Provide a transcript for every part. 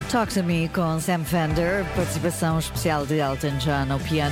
Talk to Me com Sam Fender, participação especial de Elton John ao piano.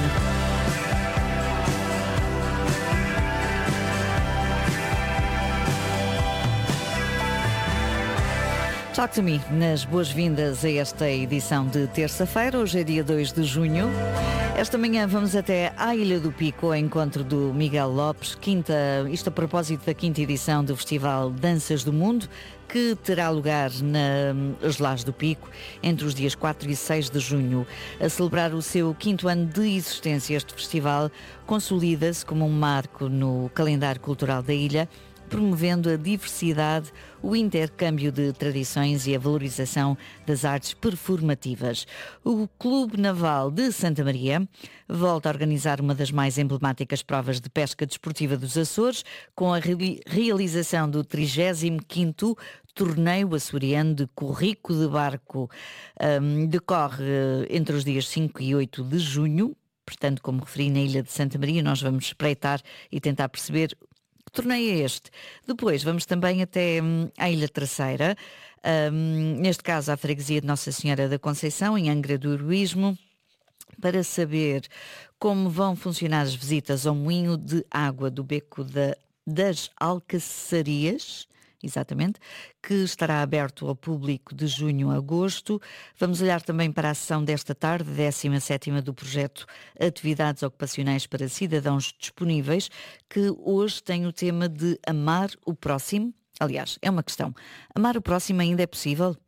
Talk to Me, nas boas-vindas a esta edição de terça-feira, hoje é dia 2 de junho. Esta manhã vamos até à Ilha do Pico, ao encontro do Miguel Lopes, isto a propósito da quinta edição do Festival Danças do Mundo, que terá lugar nas Lajes do Pico entre os dias 4 e 6 de junho. A celebrar o seu quinto ano de existência, este festival consolida-se como um marco no calendário cultural da ilha, promovendo a diversidade, o intercâmbio de tradições e a valorização das artes performativas. O Clube Naval de Santa Maria volta a organizar uma das mais emblemáticas provas de pesca desportiva dos Açores, com a realização do 35º Torneio Açoriano de Currico de Barco. Decorre entre os dias 5 e 8 de junho, portanto, como referi, na Ilha de Santa Maria. Nós vamos espreitar e tentar perceber que torneio é este. Depois vamos também até à Ilha Terceira, neste caso à freguesia de Nossa Senhora da Conceição, em Angra do Heroísmo, para saber como vão funcionar as visitas ao moinho de água do Beco das Alcaçarias, exatamente, que estará aberto ao público de junho a agosto. Vamos olhar também para a sessão desta tarde, 17ª do projeto Atividades Ocupacionais para Cidadãos Disponíveis, que hoje tem o tema de amar o próximo. Aliás, é uma questão. Amar o próximo ainda é possível?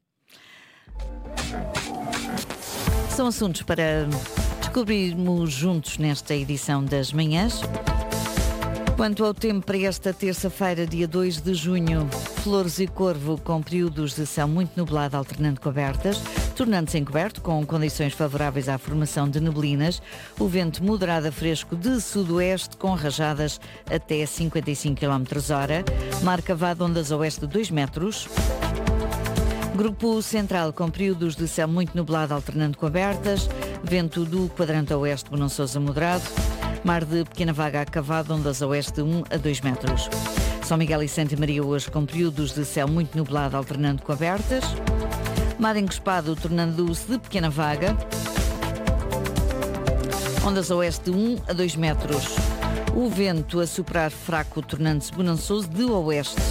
São assuntos para descobrirmos juntos nesta edição das manhãs. Quanto ao tempo para esta terça-feira, dia 2 de junho, Flores e Corvo com períodos de céu muito nublado alternando com abertas, tornando-se encoberto com condições favoráveis à formação de neblinas, o vento moderado a fresco de sudoeste com rajadas até 55 km/h, mar cavado ondas a oeste de 2 metros. Grupo Central com períodos de céu muito nublado alternando com abertas, vento do quadrante oeste bonançoso a moderado, mar de pequena vaga a cavado, ondas a oeste de 1 a 2 metros. São Miguel e Santa Maria hoje com períodos de céu muito nublado alternando com abertas, mar encrespado tornando-se de pequena vaga, ondas a oeste de 1 a 2 metros. O vento a soprar fraco tornando-se bonançoso de oeste.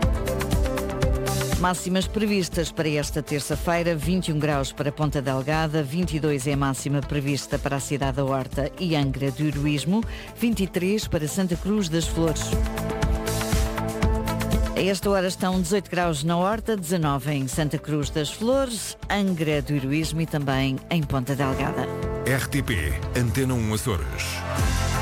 Máximas previstas para esta terça-feira: 21 graus para Ponta Delgada, 22 é a máxima prevista para a cidade da Horta e Angra do Heroísmo, 23 para Santa Cruz das Flores. A esta hora estão 18 graus na Horta, 19 em Santa Cruz das Flores, Angra do Heroísmo e também em Ponta Delgada. RTP Antena 1 Açores.